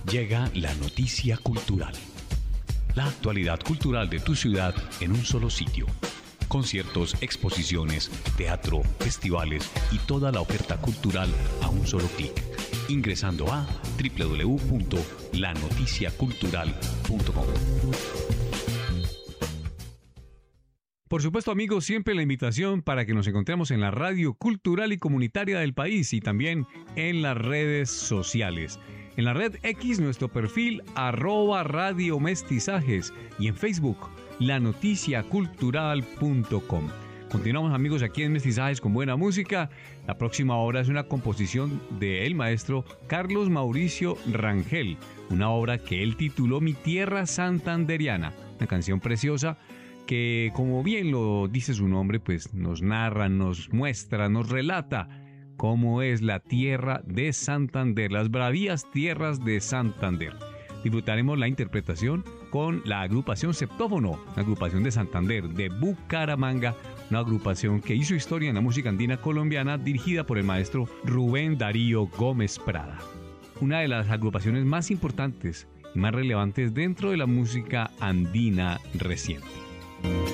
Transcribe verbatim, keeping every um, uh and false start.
Llega la noticia cultural. La actualidad cultural de tu ciudad en un solo sitio. Conciertos, exposiciones, teatro, festivales y toda la oferta cultural a un solo clic. Ingresando a doble u doble u doble u punto la noticia cultural punto com. Por supuesto, amigos, siempre la invitación para que nos encontremos en la radio cultural y comunitaria del país y también en las redes sociales. En la red X, nuestro perfil arroba Radio Mestizajes y en Facebook, la noticia cultural punto com. Continuamos, amigos, aquí en Mestizajes con buena música. La próxima obra es una composición del maestro Carlos Mauricio Rangel, una obra que él tituló Mi Tierra Santanderiana, una canción preciosa que, como bien lo dice su nombre, pues nos narra, nos muestra, nos relata cómo es la tierra de Santander, las bravías tierras de Santander. Disfrutaremos la interpretación con la agrupación Septófono, una agrupación de Santander, de Bucaramanga, una agrupación que hizo historia en la música andina colombiana dirigida por el maestro Rubén Darío Gómez Prada. Una de las agrupaciones más importantes y más relevantes dentro de la música andina reciente.